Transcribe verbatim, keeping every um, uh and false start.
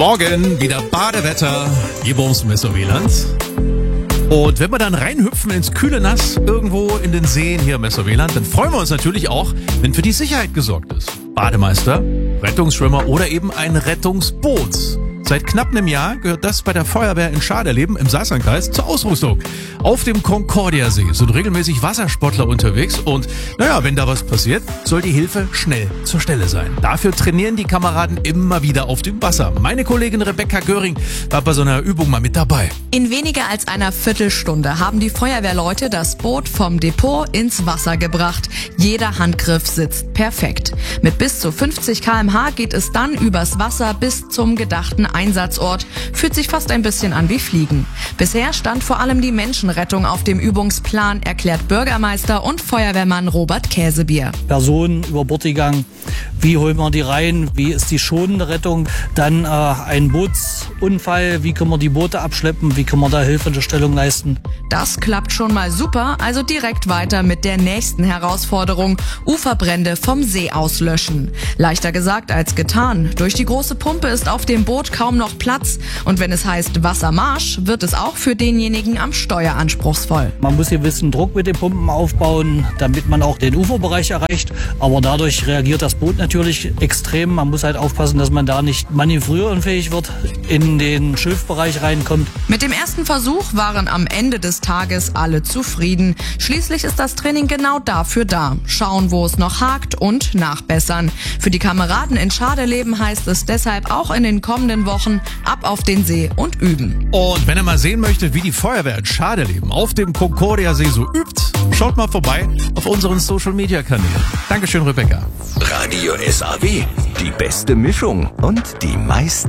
Morgen wieder Badewetter hier bei uns im Messerwieland. Und wenn wir dann reinhüpfen ins kühle Nass irgendwo in den Seen hier im Messerwieland, dann freuen wir uns natürlich auch, wenn für die Sicherheit gesorgt ist. Bademeister, Rettungsschwimmer oder eben ein Rettungsboot. Seit knapp einem Jahr gehört das bei der Feuerwehr in Schaderleben im Saarlandkreis zur Ausrüstung. Auf dem Concordia-See sind regelmäßig Wassersportler unterwegs und naja, wenn da was passiert, soll die Hilfe schnell zur Stelle sein. Dafür trainieren die Kameraden immer wieder auf dem Wasser. Meine Kollegin Rebecca Göring war bei so einer Übung mal mit dabei. In weniger als einer Viertelstunde haben die Feuerwehrleute das Boot vom Depot ins Wasser gebracht. Jeder Handgriff sitzt perfekt. Mit bis zu fünfzig Kilometer pro Stunde geht es dann übers Wasser bis zum gedachten Einsatzort. Fühlt sich fast ein bisschen an wie Fliegen. Bisher stand vor allem die Menschenrettung auf dem Übungsplan, erklärt Bürgermeister und Feuerwehrmann Robert Käsebier. Personen über Bord gegangen, wie holen wir die rein, wie ist die schonende Rettung, dann äh, ein Bootsunfall, wie können wir die Boote abschleppen, wie können wir da hilfende Stellung leisten. Das klappt schon mal super, also direkt weiter mit der nächsten Herausforderung, Uferbrände vom See auslöschen. Leichter gesagt als getan. Durch die große Pumpe ist auf dem Boot kaum noch Platz und wenn es heißt Wassermarsch, wird es auch für denjenigen am Steuer anspruchsvoll. Man muss gewissen Druck mit den Pumpen aufbauen, damit man auch den Uferbereich erreicht, aber dadurch reagiert das Boot natürlich extrem. Man muss halt aufpassen, dass man da nicht manövrierunfähig wird, in den Schilfbereich reinkommt. Mit dem ersten Versuch waren am Ende des Tages alle zufrieden. Schließlich ist das Training genau dafür da. Schauen, wo es noch hakt und nachbessern. Für die Kameraden in Schaderleben heißt es deshalb auch in den kommenden Wochen ab auf den See und üben. Und wenn ihr mal sehen möchtet, wie die Feuerwehr in Schaderleben auf dem Concordia-See so übt, schaut mal vorbei auf unseren Social-Media-Kanälen. Dankeschön, Rebecca. Radio S A W, die beste Mischung und die meisten